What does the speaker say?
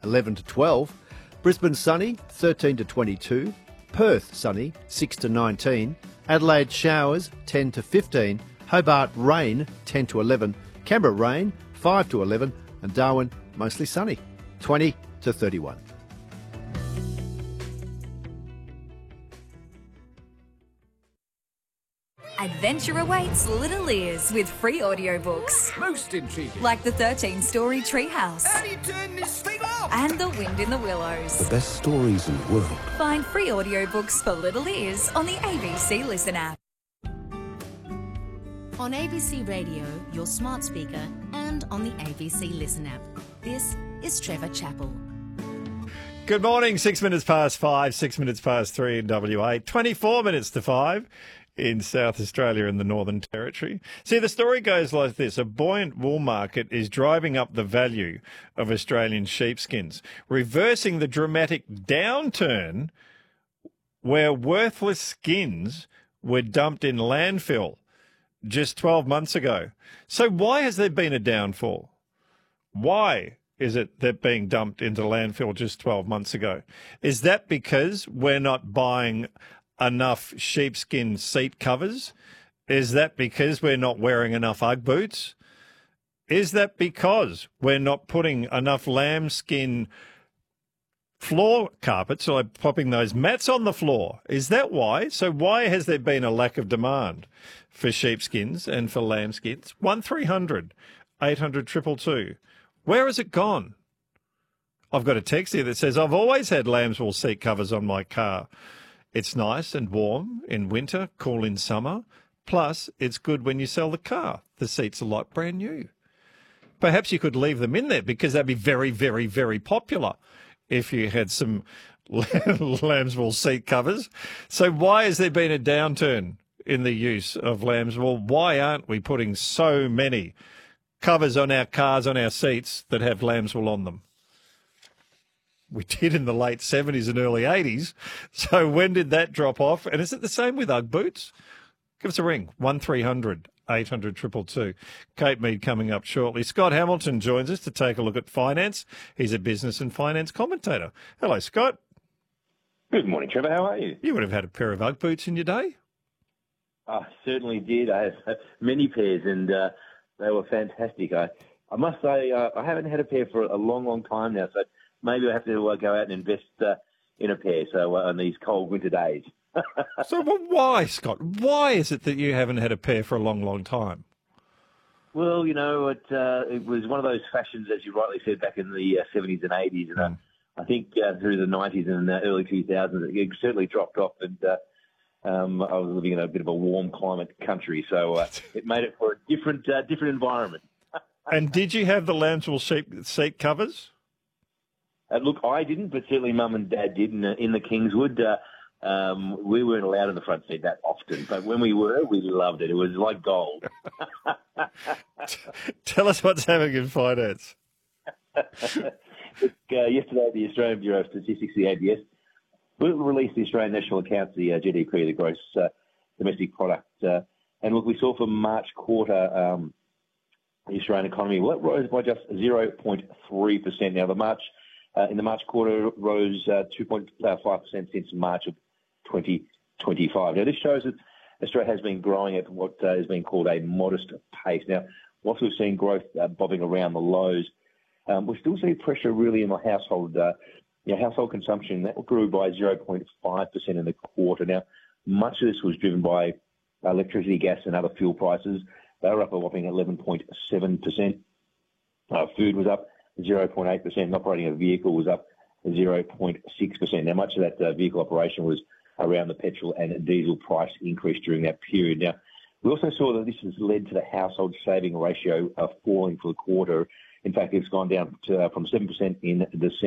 11 to 12. Brisbane sunny, 13 to 22. Perth sunny, 6 to 19. Adelaide showers, 10 to 15. Hobart rain, 10 to 11. Canberra rain, 5 to 11. And Darwin mostly sunny, 20 to 31. Adventure awaits Little Ears with free audiobooks. Most intriguing. Like the 13-story Treehouse. How do you turn this thing off? And The Wind in the Willows. The best stories in the world. Find free audiobooks for Little Ears on the ABC Listen app. On ABC Radio, your smart speaker, and on the ABC Listen app. This is Trevor Chappell. Good morning, 6 minutes past 5, 6 minutes past 3 in WA, 24 minutes to 5 in South Australia and the Northern Territory. See, the story goes like this. A buoyant wool market is driving up the value of Australian sheepskins, reversing the dramatic downturn where worthless skins were dumped in landfill just 12 months ago. So why has there been a downfall? Why is it they're being dumped into landfill just 12 months ago? Is that because we're not buying enough sheepskin seat covers? Is that because we're not wearing enough Ugg boots? Is that because we're not putting enough lambskin floor carpets, or popping those mats on the floor? Is that why? So why has there been a lack of demand for sheepskins and for lambskins? 1300 800 222. Where has it gone? I've got a text here that says, I've always had lamb's wool seat covers on my car. It's nice and warm in winter, cool in summer. Plus, it's good when you sell the car. The seats are like brand new. Perhaps you could leave them in there because they'd be very, very, very popular if you had some lamb's wool seat covers. So why has there been a downturn in the use of lamb's wool? Why aren't we putting so many covers on our cars, on our seats that have lamb's wool on them? We did in the late 70s and early 80s. So when did that drop off? And is it the same with Ugg boots? Give us a ring, 1300 800 222. Kate Mead coming up shortly. Scott Hamilton joins us to take a look at finance. He's a business and finance commentator. Hello, Scott. Good morning, Trevor. How are you? You would have had a pair of Ugg boots in your day. I certainly did. I have many pairs, and they were fantastic. I must say, I haven't had a pair for a long, long time now, so maybe I have to go out and invest in a pair on these cold winter days. So why, Scott? Why is it that you haven't had a pair for a long, long time? Well, you know, it was one of those fashions, as you rightly said, back in the 70s and 80s. And I think through the 90s and early 2000s, it certainly dropped off. And I was living in a bit of a warm climate country, so it made it for a different environment. And did you have the lamb's wool seat covers? Look, I didn't, but certainly Mum and Dad did in the Kingswood. We weren't allowed in the front seat that often, but when we were, we loved it. It was like gold. Tell us what's happening in finance. Yesterday, the Australian Bureau of Statistics, the ABS, released the Australian National Accounts, the GDP, the gross domestic product. And look, we saw for March quarter, the Australian economy rose by just 0.3%. Now, in the March quarter, rose 2.5% since March of 2025. Now, this shows that Australia has been growing at what is being called a modest pace. Now, whilst we've seen growth bobbing around the lows, we still see pressure really in the household household consumption. That grew by 0.5% in the quarter. Now, much of this was driven by electricity, gas, and other fuel prices. They were up a whopping 11.7%. Food was up 0.8%, and operating a vehicle was up 0.6%. Now, much of that vehicle operation was around the petrol and diesel price increase during that period. Now, we also saw that this has led to the household saving ratio falling for the quarter. In fact, it's gone down from 7% in December